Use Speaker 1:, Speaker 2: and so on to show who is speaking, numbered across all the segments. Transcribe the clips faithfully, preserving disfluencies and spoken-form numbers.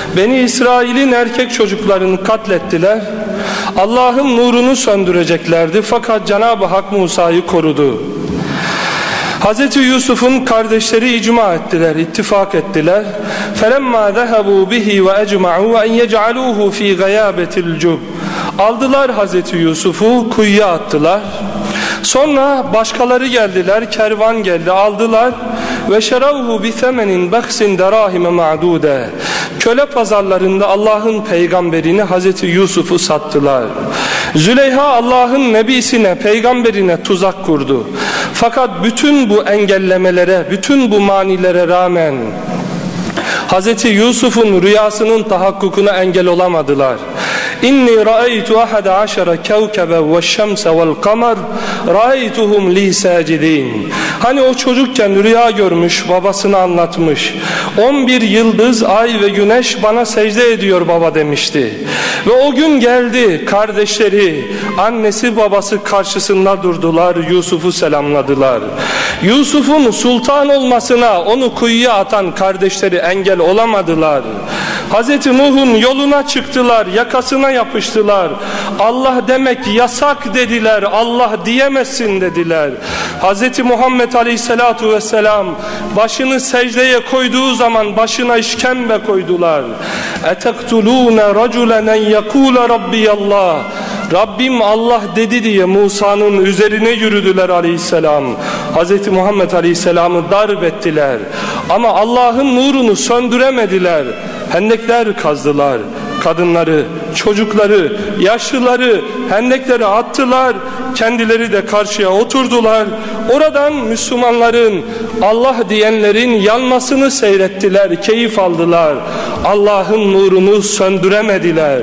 Speaker 1: Beni İsrail'in erkek çocuklarını katlettiler. Allah'ın nurunu söndüreceklerdi fakat Cenab-ı Hak Musa'yı korudu. Hazreti Yusuf'un kardeşleri icma ettiler, ittifak ettiler. فَلَمَّا ذَهَبُوا بِهِ وَاَجْمَعُوا وَاَنْ يَجْعَلُوهُ ف۪ي غَيَابَةِ الْجُبِّ. Aldılar Hazreti Yusuf'u, kuyuya attılar. Sonra başkaları geldiler, kervan geldi, aldılar. Ve şeravhu bi themenin baksin derahime ma'dude. Köle pazarlarında Allah'ın peygamberini Hazreti Yusuf'u sattılar. Züleyha Allah'ın nebisine, peygamberine tuzak kurdu. Fakat bütün bu engellemelere, bütün bu manilere rağmen Hazreti Yusuf'un rüyasının tahakkukuna engel olamadılar. İnni ra'aytu ahada aşara kevkebe ve şemse vel kamer ra'aytuhum li sacidin. Hani o çocukken rüya görmüş, babasına anlatmış. on bir yıldız, ay ve güneş bana secde ediyor baba demişti. Ve o gün geldi, kardeşleri, annesi babası karşısında durdular, Yusuf'u selamladılar. Yusuf'un sultan olmasına onu kuyuya atan kardeşleri engel olamadılar. Hazreti Nuh'un yoluna çıktılar, yakasına yapıştılar. Allah demek yasak dediler, Allah diyemezsin dediler. Hazreti Muhammed Aleyhisselatu Vesselam başını secdeye koyduğu zaman başına işkembe koydular. اَتَقْتُلُونَ رَجُلًا يَقُولَ رَبِّيَ اللّٰهِ. Rabbim Allah dedi diye Musa'nın üzerine yürüdüler aleyhisselam. Hazreti Muhammed Aleyhisselam'ı darp ettiler. Ama Allah'ın nurunu söndüremediler. Hendekler kazdılar. Kadınları, çocukları, yaşlıları hendeklere attılar. Kendileri de karşıya oturdular. Oradan Müslümanların, Allah diyenlerin yanmasını seyrettiler, keyif aldılar. Allah'ın nurunu söndüremediler.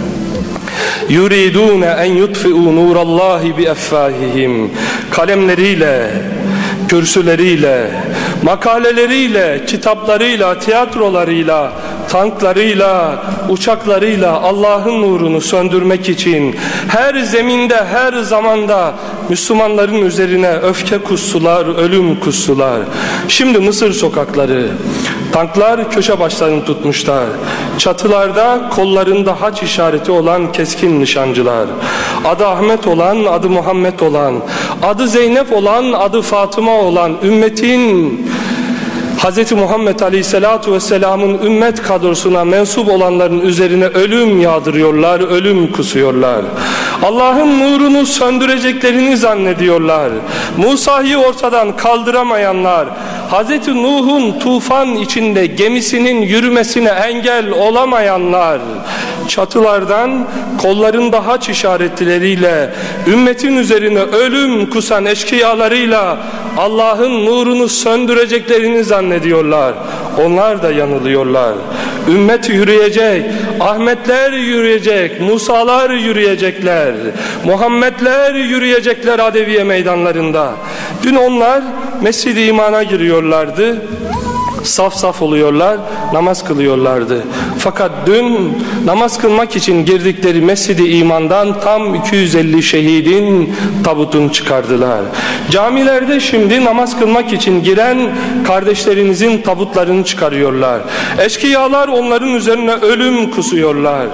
Speaker 1: yuridune en yutfi'u nurallahi bi effahihim. Kalemleriyle, kürsüleriyle, makaleleriyle, kitaplarıyla, tiyatrolarıyla, tanklarıyla, uçaklarıyla Allah'ın nurunu söndürmek için her zeminde, her zamanda Müslümanların üzerine öfke kussular, ölüm kussular. Şimdi Mısır sokakları, tanklar köşe başlarını tutmuşlar. Çatılarda kollarında haç işareti olan keskin nişancılar. Adı Ahmet olan, adı Muhammed olan, adı Zeynep olan, adı Fatıma olan ümmetin Hz. Muhammed Aleyhisselatu Vesselam'ın ümmet kadrosuna mensup olanların üzerine ölüm yağdırıyorlar, ölüm kusuyorlar. Allah'ın nurunu söndüreceklerini zannediyorlar. Musa'yı ortadan kaldıramayanlar, Hz. Nuh'un tufan içinde gemisinin yürümesine engel olamayanlar, çatılardan kollarında haç işaretleriyle ümmetin üzerine ölüm kusan eşkıyalarıyla Allah'ın nurunu söndüreceklerini zannediyorlar. Onlar da yanılıyorlar. Ümmet yürüyecek, Ahmetler yürüyecek, Musalar yürüyecekler, Muhammedler yürüyecekler Adeviye meydanlarında. Dün onlar Mescid-i İman'a giriyorlardı. Saf saf oluyorlar, namaz kılıyorlardı. Fakat dün namaz kılmak için girdikleri Mescid-i İman'dan tam iki yüz elli şehidin tabutunu çıkardılar. Camilerde şimdi namaz kılmak için giren kardeşlerinizin tabutlarını çıkarıyorlar. Eşkıyalar onların üzerine ölüm kusuyorlar.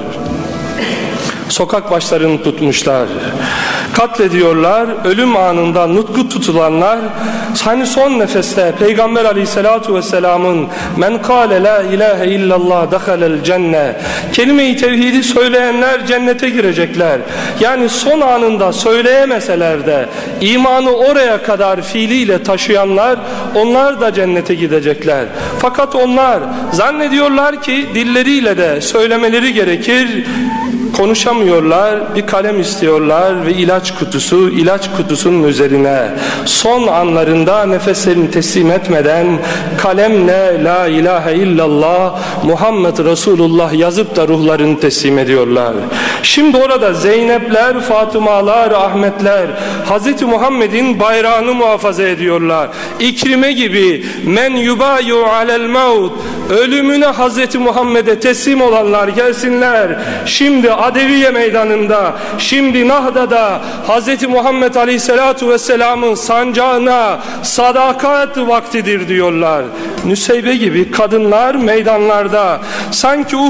Speaker 1: Sokak başlarını tutmuşlar, katlediyorlar. Ölüm anında nutku tutulanlar, hani son nefeste Peygamber Aleyhisselatu Vesselam'ın men kâle la ilahe illallah dehalel cenne, kelime-i tevhidi söyleyenler cennete girecekler. Yani son anında söyleyemeseler de imanı oraya kadar fiiliyle taşıyanlar, onlar da cennete gidecekler. Fakat onlar zannediyorlar ki dilleriyle de söylemeleri gerekir, konuşamıyorlar, bir kalem istiyorlar ve ilaç kutusu, ilaç kutusunun üzerine son anlarında nefeslerini teslim etmeden kalemle la ilahe illallah Muhammed Resulullah yazıp da ruhlarını teslim ediyorlar. Şimdi orada Zeynepler, Fatımalar, Ahmetler Hz. Muhammed'in bayrağını muhafaza ediyorlar. İkrime gibi men yubayu alel maut, ölümüne Hz. Muhammed'e teslim olanlar gelsinler. Şimdi Adeviye meydanında, şimdi Nahda'da Hz. Muhammed Aleyhisselatu Vesselam'ın sancağına sadakat vaktidir diyorlar. Nüseybe gibi kadınlar meydanlarda, sanki